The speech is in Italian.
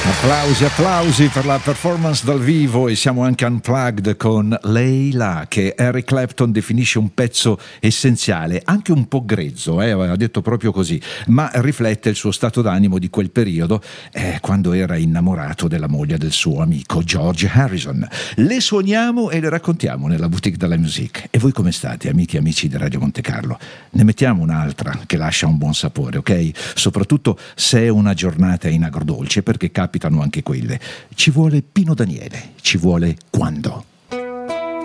Applausi, applausi per la performance dal vivo, e siamo anche unplugged con Leila, che Eric Clapton definisce un pezzo essenziale, anche un po' grezzo, ha detto proprio così, ma riflette il suo stato d'animo di quel periodo, quando era innamorato della moglie del suo amico George Harrison. Le suoniamo e le raccontiamo nella Boutique de la Musique. E voi come state, amiche e amici di Radio Monte Carlo? Ne mettiamo un'altra che lascia un buon sapore, ok? Soprattutto se è una giornata in agrodolce, perché capitano anche quelle. Ci vuole Pino Daniele, ci vuole Quando.